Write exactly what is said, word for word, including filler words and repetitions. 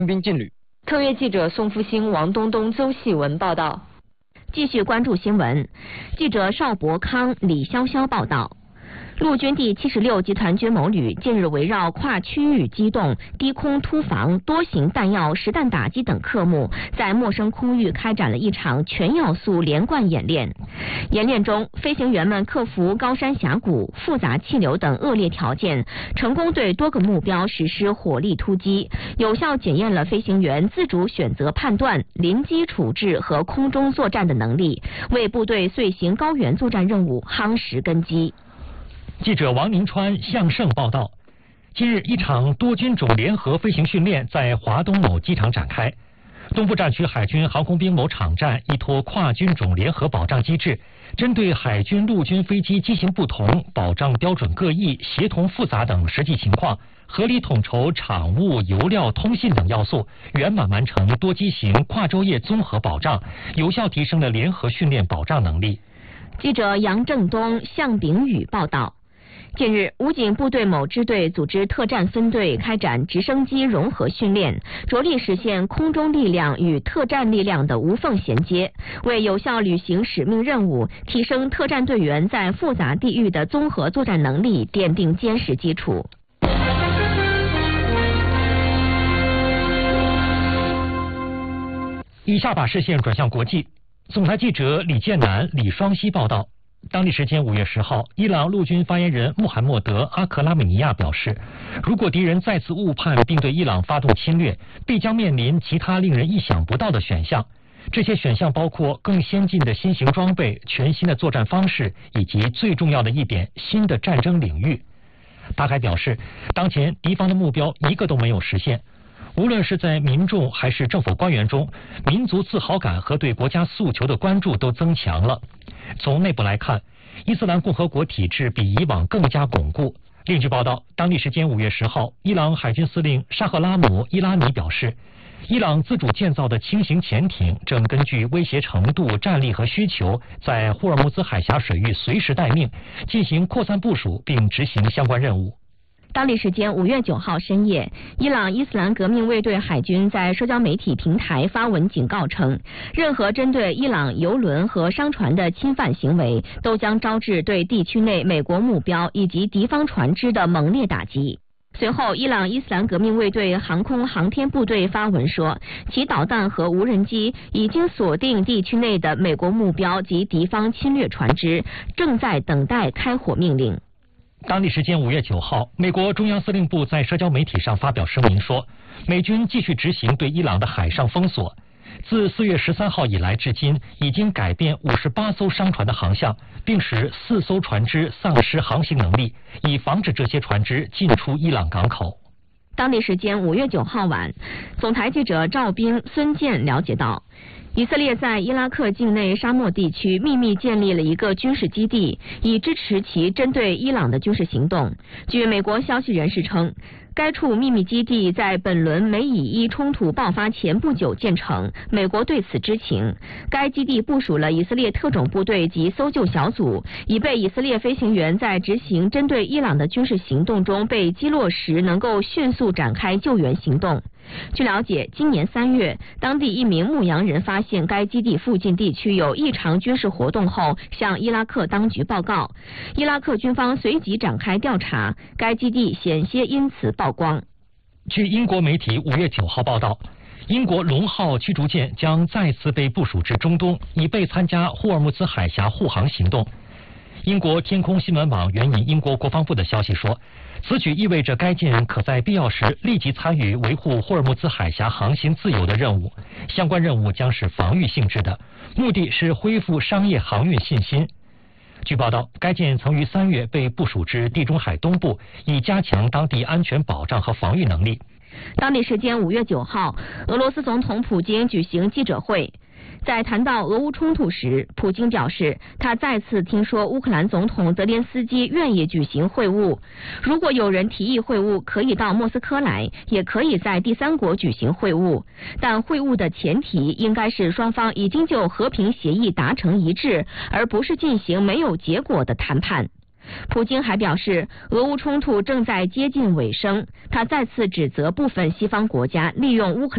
兵劲旅。 特约记者宋福兴、王东东、邹细文报道。继续关注新闻，记者邵伯康、李潇潇报道。陆军第七十六集团军某旅近日围绕跨区域机动、低空突防、多型弹药实弹打击等科目，在陌生空域开展了一场全要素连贯演练。演练中，飞行员们克服高山峡谷、复杂气流等恶劣条件，成功对多个目标实施火力突击，有效检验了飞行员自主选择判断、临机处置和空中作战的能力，为部队遂行高原作战任务夯实根基。 记者王宁川、向盛报道，近日一场多军种联合飞行训练在华东某机场展开。东部战区海军航空兵某场站依托跨军种联合保障机制，针对海军陆军飞机机型不同、保障标准各异、协同复杂等实际情况，合理统筹场务、油料、通信等要素，圆满完成多机型跨昼夜综合保障，有效提升了联合训练保障能力。 记者杨正东、向炳宇报道。近日，武警部队某支队组织特战分队开展直升机融合训练，着力实现空中力量与特战力量的无缝衔接，为有效履行使命任务、提升特战队员在复杂地域的综合作战能力奠定坚实基础。 以下把视线转向国际，总台记者李建南、李双熙报道。当地时间五月十号，伊朗陆军发言人穆罕默德·阿克拉米尼亚表示，如果敌人再次误判并对伊朗发动侵略，必将面临其他令人意想不到的选项。这些选项包括更先进的新型装备、全新的作战方式，以及最重要的一点，新的战争领域。他还表示，当前敌方的目标一个都没有实现。无论是在民众还是政府官员中，民族自豪感和对国家诉求的关注都增强了。从内部来看，伊斯兰共和国体制比以往更加巩固。另据报道，当地时间五月十号，伊朗海军司令沙赫拉姆·伊拉尼表示，伊朗自主建造的轻型潜艇正根据威胁程度、战力和需求，在霍尔木兹海峡水域随时待命，进行扩散部署并执行相关任务。 当地时间五月九号深夜，伊朗伊斯兰革命卫队海军在社交媒体平台发文警告称，任何针对伊朗油轮和商船的侵犯行为，都将招致对地区内美国目标以及敌方船只的猛烈打击。随后，伊朗伊斯兰革命卫队航空航天部队发文说，其导弹和无人机已经锁定地区内的美国目标及敌方侵略船只，正在等待开火命令。 当地时间五月九号，美国中央司令部在社交媒体上发表声明说，美军继续执行对伊朗的海上封锁。自四月十三号以来至今，已经改变五十八艘商船的航向，并使四艘船只丧失航行能力，以防止这些船只进出伊朗港口。 当地时间五月九号晚，总台记者赵兵、孙健了解到，以色列在伊拉克境内沙漠地区秘密建立了一个军事基地，以支持其针对伊朗的军事行动。据美国消息人士称，该处秘密基地在本轮美以伊冲突爆发前不久建成，美国对此知情。该基地部署了以色列特种部队及搜救小组，以备以色列飞行员在执行针对伊朗的军事行动中被击落时，能够迅速展开救援行动。据了解，今年三月，当地一名牧羊人发现该基地附近地区有异常军事活动后，向伊拉克当局报告。伊拉克军方随即展开调查，该基地险些因此曝光。 据英国媒体五月九号报道，英国龙号驱逐舰将再次被部署至中东，以备参加霍尔木兹海峡护航行动。英国天空新闻网援引英国国防部的消息说，此举意味着该舰可在必要时立即参与维护霍尔木兹海峡航行自由的任务，相关任务将是防御性质的，目的是恢复商业航运信心。据报道，该舰曾于三月被部署至地中海东部，以加强当地安全保障和防御能力。 当地时间五月九号，俄罗斯总统普京举行记者会。在谈到俄乌冲突时，普京表示，他再次听说乌克兰总统泽连斯基愿意举行会晤。如果有人提议会晤，可以到莫斯科来，也可以在第三国举行会晤，但会晤的前提应该是双方已经就和平协议达成一致，而不是进行没有结果的谈判。普京还表示，俄乌冲突正在接近尾声，他再次指责部分西方国家利用乌克兰